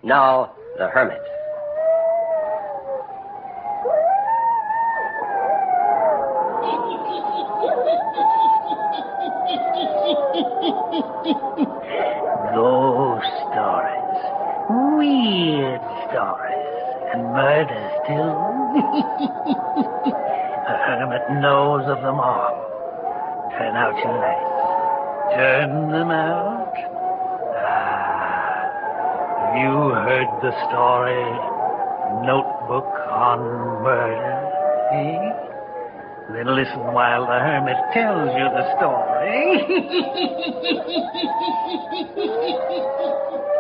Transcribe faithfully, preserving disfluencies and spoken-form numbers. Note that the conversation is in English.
Now, the hermit. Ghost stories. Weird stories. And murders, too. A hermit knows of them all. Turn out your lights. Turn them out. Ah. Have you heard the story? Notebook on murder. Eh? Then listen while the hermit tells you the story.